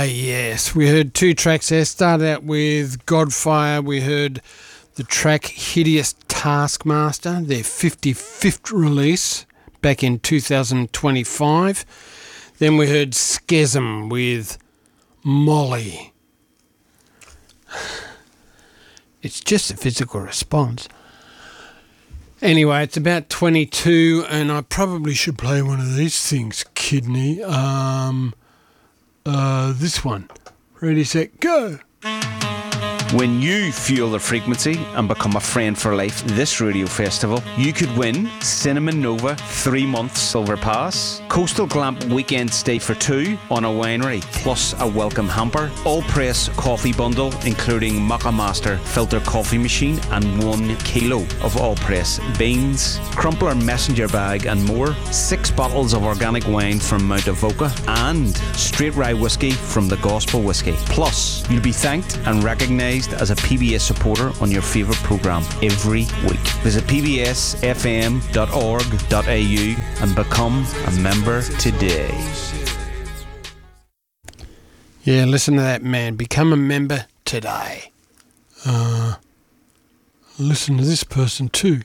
Yes. We heard two tracks there. Started out with Godfire. We heard the track Hideous Taskmaster, their 55th release back in 2025. Then we heard Schism with Molly. It's just a physical response. Anyway, it's about 22, and I probably should play one of these things, Kidney. This one. Ready, set, go! When you fuel the frequency and become a friend for life this radio festival, you could win Cinnamon Nova 3-month silver pass, Coastal Glamp weekend stay for 2 on a winery, plus a welcome hamper, all press coffee bundle including Maca Master filter coffee machine and 1 kilo of all press beans, crumpler messenger bag and more, 6 bottles of organic wine from Mount Avoca and straight rye whiskey from the Gospel Whiskey. Plus, you'll be thanked and recognised as a PBS supporter on your favourite programme every week. Visit pbsfm.org.au and become a member today. Yeah, listen to that, man. Become a member today. Listen to this person too.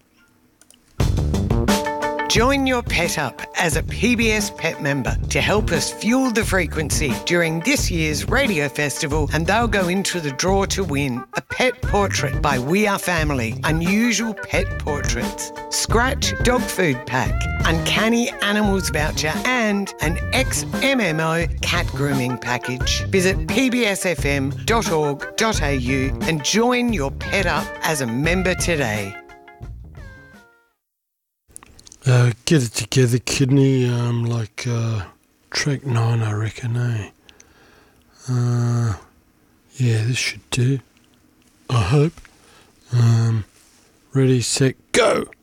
Join your pet up as a PBS Pet member to help us fuel the frequency during this year's radio festival, and they'll go into the draw to win a pet portrait by We Are Family, unusual pet portraits, scratch dog food pack, uncanny animals voucher and an ex-MMO cat grooming package. Visit pbsfm.org.au and join your pet up as a member today. Get it together, Kidney. Track 9, I reckon, eh? Yeah, this should do. I hope. Ready, set, go!